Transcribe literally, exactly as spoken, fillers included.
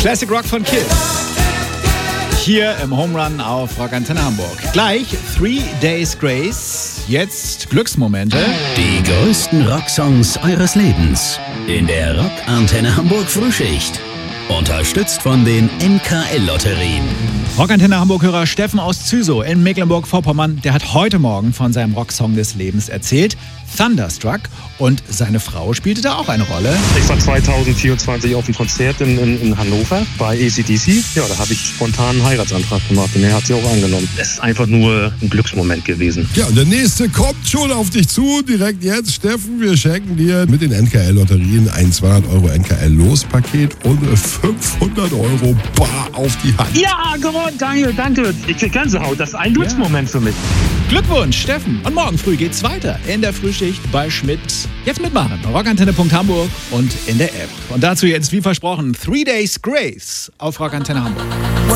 Classic Rock von Kiss. Hier im Home Run auf Rock Antenne Hamburg. Gleich Three Days Grace. Jetzt Glücksmomente. Die größten Rocksongs eures Lebens. In der Rock Antenne Hamburg Frühschicht. Unterstützt von den N K L-Lotterien. Rockantenne Hamburg-Hörer Steffen aus Züsow in Mecklenburg-Vorpommern, der hat heute Morgen von seinem Rocksong des Lebens erzählt, Thunderstruck, und seine Frau spielte da auch eine Rolle. Ich war zwanzig vierundzwanzig auf einem Konzert in, in, in Hannover bei A C D C. Ja, da habe ich spontan einen Heiratsantrag gemacht und er hat sie auch angenommen. Es ist einfach nur ein Glücksmoment gewesen. Ja, und der nächste kommt schon auf dich zu, direkt jetzt. Steffen, wir schenken dir mit den N K L-Lotterien ein zweihundert Euro N K L-Lospaket und fünfhundert Euro bar auf die Hand. Ja, gewonnen, danke, danke. Ich krieg Gänsehaut, das ist ein Glücksmoment für mich. Glückwunsch, Steffen. Und morgen früh geht's weiter in der Frühschicht bei Schmidt. Jetzt mitmachen. rockantenne punkt hamburg und in der App. Und dazu jetzt, wie versprochen, Three Days Grace auf Rockantenne Hamburg.